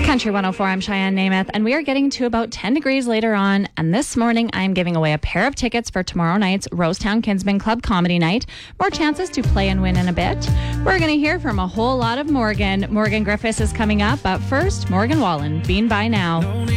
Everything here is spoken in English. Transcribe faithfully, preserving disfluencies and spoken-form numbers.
Country one oh four, I'm Cheyenne Namath, and we are getting to about ten degrees later on. And this morning, I'm giving away a pair of tickets for tomorrow night's Rosetown Kinsman Club Comedy Night. More chances to play and win in a bit. We're going to hear from a whole lot of Morgan. Morgan Griffiths is coming up, but first, Morgan Wallen, Bean By Now.